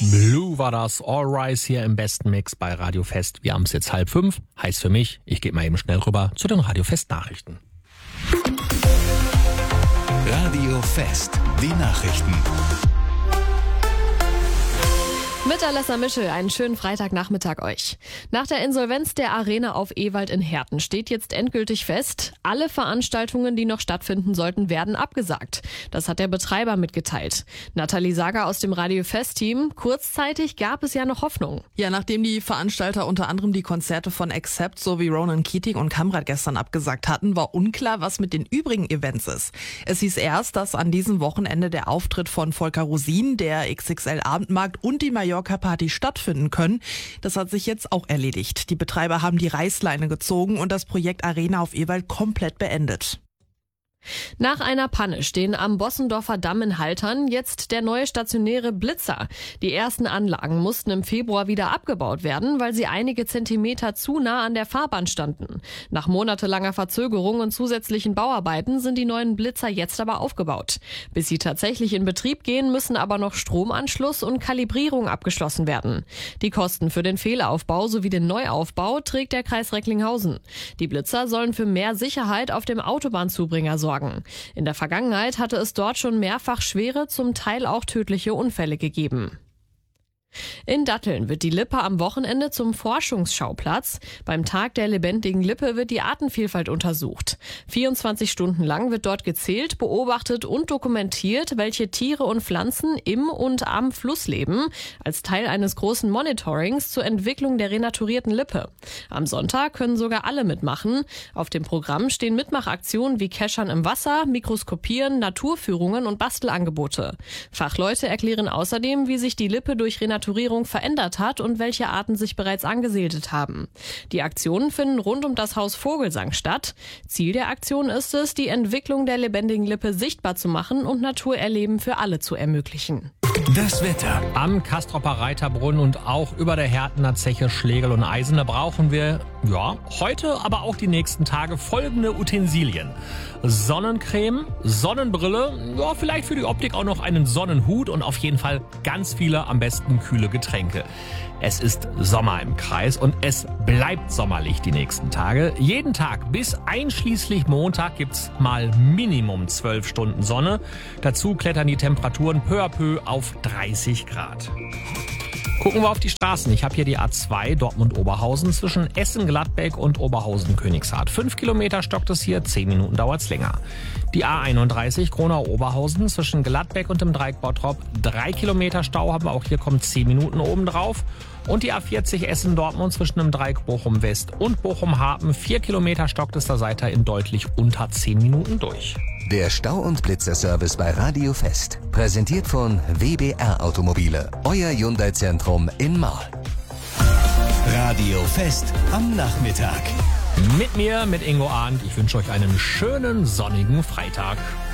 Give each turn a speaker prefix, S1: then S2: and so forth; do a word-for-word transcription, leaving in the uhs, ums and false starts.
S1: Blue war das, All Rise hier im besten Mix bei Radio Fest. Wir haben es jetzt halb fünf, heißt für mich, ich gehe mal eben schnell rüber zu den Radio Fest Nachrichten.
S2: Radio Fest, die Nachrichten.
S3: Mit Alessa Mischel, einen schönen Freitagnachmittag euch. Nach der Insolvenz der Arena auf Ewald in Herten steht jetzt endgültig fest, alle Veranstaltungen, die noch stattfinden sollten, werden abgesagt. Das hat der Betreiber mitgeteilt. Nathalie Sager aus dem Radio Fest-Team. Kurzzeitig gab es ja noch Hoffnung.
S4: Ja, nachdem die Veranstalter unter anderem die Konzerte von Accept sowie Ronan Keating und Kamrat gestern abgesagt hatten, war unklar, was mit den übrigen Events ist. Es hieß erst, dass an diesem Wochenende der Auftritt von Volker Rosin, der X X L-Abendmarkt und die Mallorca-Party stattfinden können. Das hat sich jetzt auch erledigt. Die Betreiber haben die Reißleine gezogen und das Projekt Arena auf Ewald komplett beendet.
S3: Nach einer Panne stehen am Bossendorfer Damm in Haltern jetzt der neue stationäre Blitzer. Die ersten Anlagen mussten im Februar wieder abgebaut werden, weil sie einige Zentimeter zu nah an der Fahrbahn standen. Nach monatelanger Verzögerung und zusätzlichen Bauarbeiten sind die neuen Blitzer jetzt aber aufgebaut. Bis sie tatsächlich in Betrieb gehen, müssen aber noch Stromanschluss und Kalibrierung abgeschlossen werden. Die Kosten für den Fehlaufbau sowie den Neuaufbau trägt der Kreis Recklinghausen. Die Blitzer sollen für mehr Sicherheit auf dem Autobahnzubringer sorgen. In der Vergangenheit hatte es dort schon mehrfach schwere, zum Teil auch tödliche Unfälle gegeben. In Datteln wird die Lippe am Wochenende zum Forschungsschauplatz. Beim Tag der lebendigen Lippe wird die Artenvielfalt untersucht. vierundzwanzig Stunden lang wird dort gezählt, beobachtet und dokumentiert, welche Tiere und Pflanzen im und am Fluss leben, als Teil eines großen Monitorings zur Entwicklung der renaturierten Lippe. Am Sonntag können sogar alle mitmachen. Auf dem Programm stehen Mitmachaktionen wie Keschern im Wasser, Mikroskopieren, Naturführungen und Bastelangebote. Fachleute erklären außerdem, wie sich die Lippe durch Renaturierung verändert hat und welche Arten sich bereits angesiedelt haben. Die Aktionen finden rund um das Haus Vogelsang statt. Ziel der Aktion ist es, die Entwicklung der lebendigen Lippe sichtbar zu machen und Naturerleben für alle zu ermöglichen.
S2: Das Wetter.
S1: Am Kastropper Reiterbrunnen und auch über der Hertener Zeche Schlegel und Eisen, da brauchen wir, ja, heute, aber auch die nächsten Tage folgende Utensilien. Sonnencreme, Sonnenbrille, ja, vielleicht für die Optik auch noch einen Sonnenhut und auf jeden Fall ganz viele, am besten kühle Getränke. Es ist Sommer im Kreis und es bleibt sommerlich die nächsten Tage. Jeden Tag bis einschließlich Montag gibt's mal Minimum zwölf Stunden Sonne. Dazu klettern die Temperaturen peu à peu auf dreißig Grad. Gucken wir auf die Straßen. Ich habe hier die A zwei Dortmund-Oberhausen zwischen Essen-Gladbeck und Oberhausen-Königshardt. Fünf Kilometer stockt es hier, zehn Minuten dauert's länger. Die A einunddreißig Gronau-Oberhausen zwischen Gladbeck und dem Dreieck Bottrop. Drei Kilometer Stau haben wir auch hier, kommen zehn Minuten obendrauf. Und die A vierzig Essen-Dortmund zwischen dem Dreieck Bochum-West und Bochum-Hapen. Vier Kilometer stockt es, da seid ihr in deutlich unter zehn Minuten durch.
S2: Der Stau- und Blitzerservice bei Radio Fest. Präsentiert von W B R Automobile. Euer Hyundai-Zentrum in Marl. Radio Fest am Nachmittag.
S1: Mit mir, mit Ingo Arndt. Ich wünsche euch einen schönen sonnigen Freitag.